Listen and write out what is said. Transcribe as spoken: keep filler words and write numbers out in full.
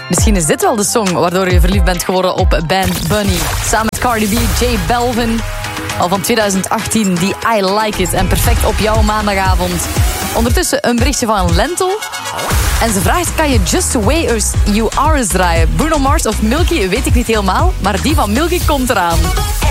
Misschien is dit wel de song waardoor je verliefd bent geworden op Bad Bunny. Samen met Cardi B, J Balvin. Al van twintig achttien, die I Like It. En perfect op jouw maandagavond. Ondertussen een berichtje van Lentel. En ze vraagt, kan je Just the Way You Are eens draaien? Bruno Mars of Milky, weet ik niet helemaal. Maar die van Milky komt eraan.